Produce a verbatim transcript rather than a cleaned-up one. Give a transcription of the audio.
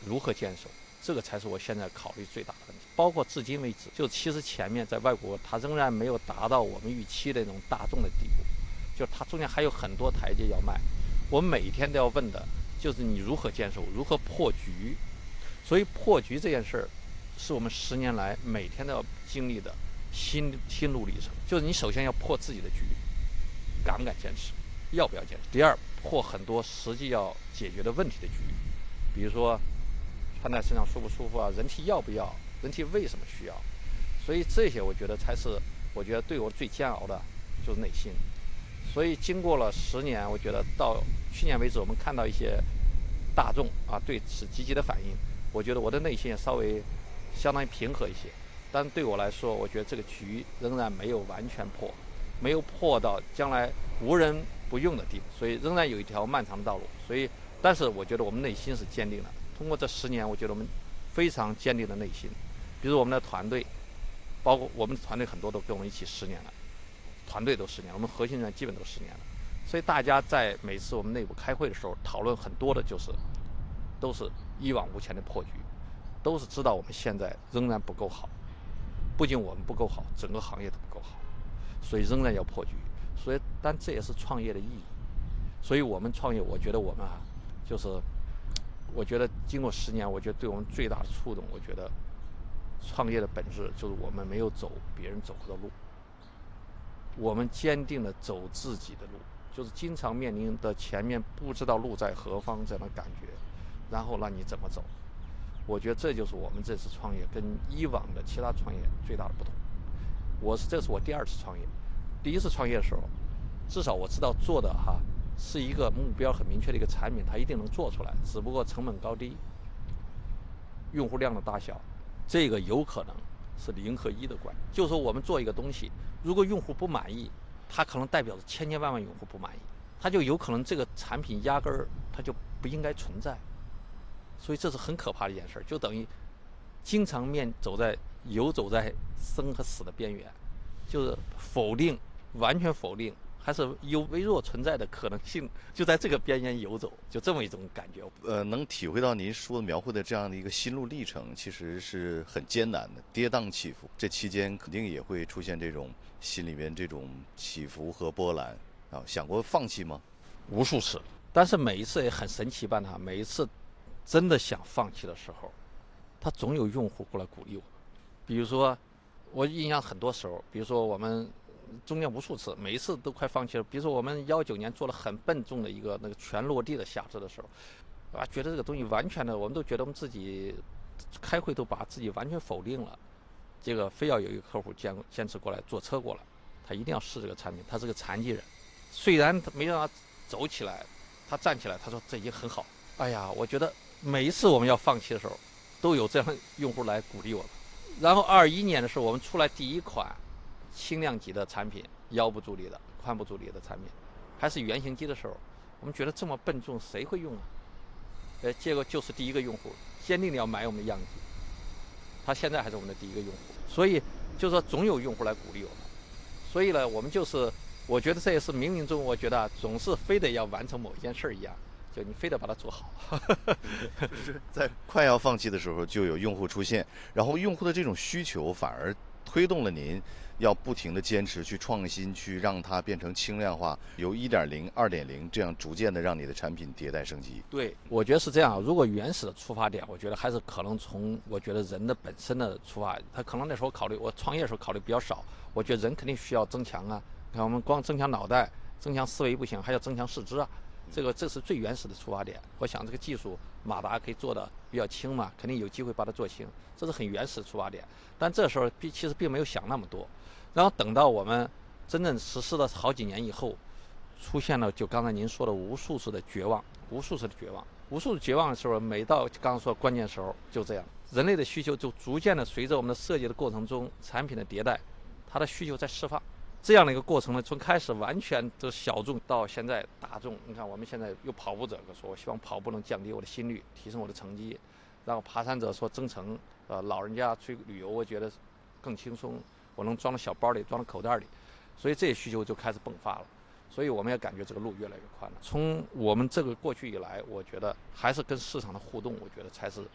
如何坚守，这个才是我现在考虑最大的问题。包括至今为止，就其实前面在外国它仍然没有达到我们预期的那种大众的地步，就它中间还有很多台阶要迈。我们每一天都要问的就是你如何坚守，如何破局。所以破局这件事儿，是我们十年来每天都要经历的心心路历程。就是你首先要破自己的局，敢不敢坚持，要不要坚持。第二，破很多实际要解决的问题的局，比如说穿在身上舒不舒服啊，人体要不要，人体为什么需要。所以这些我觉得才是我觉得对我最煎熬的就是内心。所以经过了十年，我觉得到去年为止，我们看到一些大众啊对此积极的反应，我觉得我的内心也稍微相当于平和一些。但对我来说，我觉得这个局仍然没有完全破，没有破到将来无人不用的地步，所以仍然有一条漫长的道路。所以，但是我觉得我们内心是坚定的。通过这十年，我觉得我们非常坚定的内心。比如我们的团队，包括我们的团队很多都跟我们一起十年了，团队都十年了，我们核心人员基本都十年了。所以大家在每次我们内部开会的时候，讨论很多的就是，都是一往无前的破局，都是知道我们现在仍然不够好。不仅我们不够好，整个行业都不够好，所以仍然要破局。所以，但这也是创业的意义。所以我们创业，我觉得我们啊，就是，我觉得经过十年，我觉得对我们最大的触动，我觉得，创业的本质就是我们没有走别人走过的路，我们坚定地走自己的路，就是经常面临的前面不知道路在何方这样的感觉，然后让你怎么走。我觉得这就是我们这次创业跟以往的其他创业最大的不同。我是这是我第二次创业，第一次创业的时候，至少我知道做的哈是一个目标很明确的一个产品，它一定能做出来，只不过成本高低、用户量的大小，这个有可能是零和一的关系。就是说我们做一个东西，如果用户不满意，它可能代表着千千万万用户不满意，它就有可能这个产品压根儿它就不应该存在。所以这是很可怕的一件事，就等于经常面走在游走在生和死的边缘，就是否定，完全否定，还是有微弱存在的可能性，就在这个边缘游走，就这么一种感觉。 呃，能体会到您说描绘的这样的一个心路历程，其实是很艰难的，跌宕起伏。这期间肯定也会出现这种心里面这种起伏和波澜啊。想过放弃吗？ 无数次，但是每一次也很神奇般哈，每一次真的想放弃的时候，他总有用户过来鼓励我。比如说，我印象很多时候，比如说我们中间无数次，每一次都快放弃了。比如说我们幺九年做了很笨重的一个那个全落地的匣子的时候，啊，觉得这个东西完全的，我们都觉得我们自己开会都把自己完全否定了。这个非要有一个客户坚坚持过来坐车过来，他一定要试这个产品。他是个残疾人，虽然他没让他走起来，他站起来，他说这已经很好。哎呀，我觉得每一次我们要放弃的时候，都有这样的用户来鼓励我们。然后二一年的时候，我们出来第一款轻量级的产品，腰部助力的、髋部助力的产品，还是原型机的时候，我们觉得这么笨重，谁会用啊？呃，结果就是第一个用户坚定的要买我们的样机，他现在还是我们的第一个用户。所以就是说，总有用户来鼓励我们。所以呢，我们就是，我觉得这也是冥冥中，我觉得、啊、总是非得要完成某一件事一样。就你非得把它做好， 就是在快要放弃的时候，就有用户出现，然后用户的这种需求反而推动了您要不停的坚持去创新，去让它变成轻量化，由一点零、二点零这样逐渐的让你的产品迭代升级。 对，我觉得是这样。如果原始的出发点，我觉得还是可能从我觉得人的本身的出发，他可能那时候考虑，我创业的时候考虑比较少。我觉得人肯定需要增强啊，你看我们光增强脑袋、增强思维不行，还要增强四肢啊。这个这是最原始的出发点。我想这个技术马达可以做的比较轻嘛，肯定有机会把它做轻，这是很原始的出发点。但这时候并其实并没有想那么多。然后等到我们真正实施了好几年以后，出现了就刚才您说的无数次的绝望，无数次的绝望，无数次绝望的时候，每到刚刚说关键时候就这样，人类的需求就逐渐的随着我们的设计的过程中，产品的迭代，它的需求在释放。这样的一个过程呢，从开始完全的小众到现在大众。你看，我们现在有跑步者说，我希望跑步能降低我的心率，提升我的成绩；然后爬山者说增程，呃，老人家出去旅游，我觉得更轻松，我能装到小包里，装到口袋里，所以这些需求就开始迸发了。所以我们也感觉这个路越来越宽了。从我们这个过去以来，我觉得还是跟市场的互动，我觉得才是